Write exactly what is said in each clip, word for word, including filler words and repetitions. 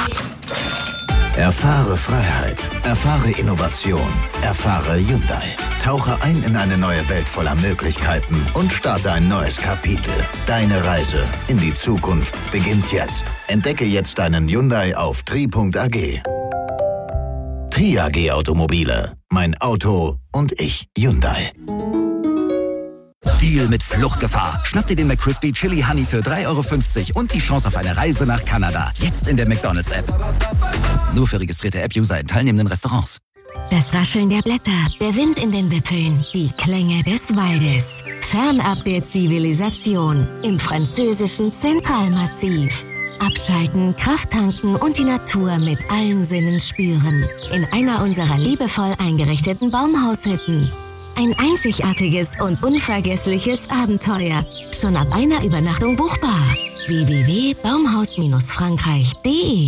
Erfahre Freiheit, erfahre Innovation, erfahre Hyundai. Tauche ein in eine neue Welt voller Möglichkeiten und starte ein neues Kapitel. Deine Reise in die Zukunft beginnt jetzt. Entdecke jetzt deinen Hyundai auf tri punkt a g. Tri A G Automobile. Mein Auto und ich. Hyundai. Deal mit Fluchtgefahr. Schnapp dir den McCrispy Chili Honey für drei Euro fünfzig und die Chance auf eine Reise nach Kanada. Jetzt in der McDonald's-App. Nur für registrierte App-User in teilnehmenden Restaurants. Das Rascheln der Blätter, der Wind in den Wipfeln, die Klänge des Waldes. Fernab der Zivilisation im französischen Zentralmassiv. Abschalten, Kraft tanken und die Natur mit allen Sinnen spüren. In einer unserer liebevoll eingerichteten Baumhaushütten. Ein einzigartiges und unvergessliches Abenteuer. Schon ab einer Übernachtung buchbar. w w w punkt baumhaus frankreich punkt de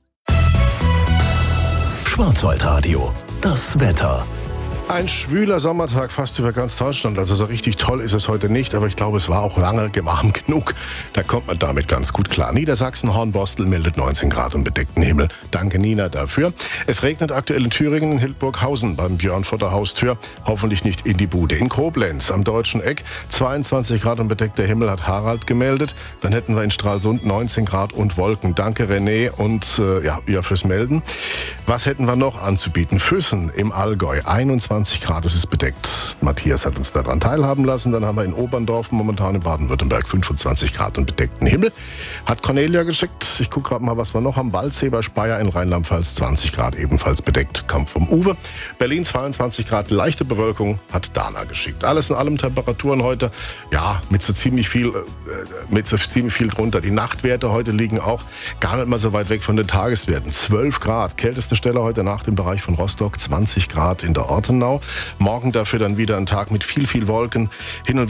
Schwarzwaldradio. Das Wetter. Ein schwüler Sommertag fast über ganz Deutschland. Also so richtig toll ist es heute nicht, aber ich glaube, es war auch lange warm genug. Da kommt man damit ganz gut klar. Niedersachsen, Hornbostel meldet neunzehn Grad und bedeckten Himmel. Danke, Nina, dafür. Es regnet aktuell in Thüringen, in Hildburghausen beim Björn vor der Haustür. Hoffentlich nicht in die Bude. In Koblenz am Deutschen Eck zweiundzwanzig Grad und bedeckter Himmel, hat Harald gemeldet. Dann hätten wir in Stralsund neunzehn Grad und Wolken. Danke, René, und äh, ja, ihr fürs Melden. Was hätten wir noch anzubieten? Füssen im Allgäu, einundzwanzig Grad, es ist bedeckt. Matthias hat uns daran teilhaben lassen. Dann haben wir in Oberndorf momentan in Baden-Württemberg fünfundzwanzig Grad und bedeckten Himmel. Hat Cornelia geschickt. Ich gucke gerade mal, was wir noch haben. Waldsee bei Speyer in Rheinland-Pfalz zwanzig Grad, ebenfalls bedeckt. Kommt vom Uwe. Berlin zweiundzwanzig Grad, leichte Bewölkung, hat Dana geschickt. Alles in allem Temperaturen heute, ja, mit so ziemlich viel, äh, mit so ziemlich viel drunter. Die Nachtwerte heute liegen auch gar nicht mal so weit weg von den Tageswerten. zwölf Grad. Kälteste Stelle heute Nacht im Bereich von Rostock, zwanzig Grad in der Ortenau. Morgen dafür dann wieder ein Tag mit viel, viel Wolken. Hin und